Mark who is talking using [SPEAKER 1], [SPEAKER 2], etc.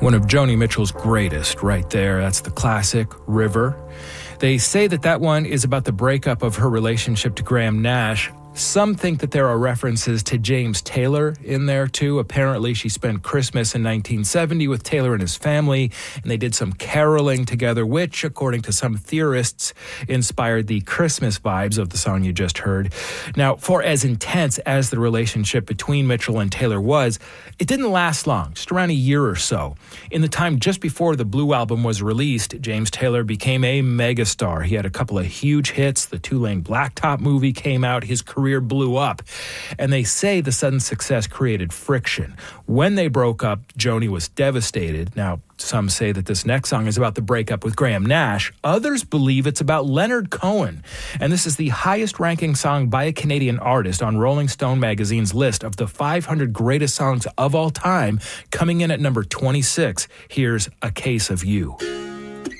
[SPEAKER 1] One of Joni Mitchell's greatest right there. That's the classic, River. They say that one is about the breakup of her relationship to Graham Nash. Some think that there are references to James Taylor in there, too. Apparently, she spent Christmas in 1970 with Taylor and his family, and they did some caroling together, which, according to some theorists, inspired the Christmas vibes of the song you just heard. Now, for as intense as the relationship between Mitchell and Taylor was, it didn't last long, just around a year or so. In the time just before the Blue Album was released, James Taylor became a megastar. He had a couple of huge hits. The Two-Lane Blacktop movie came out. His career blew up. And they say the sudden success created friction. When they broke up, Joni was devastated. Now, some say that this next song is about the breakup with Graham Nash. Others believe it's about Leonard Cohen. And this is the highest-ranking song by a Canadian artist on Rolling Stone magazine's list of the 500 greatest songs of all time, coming in at number 26. Here's A Case of You.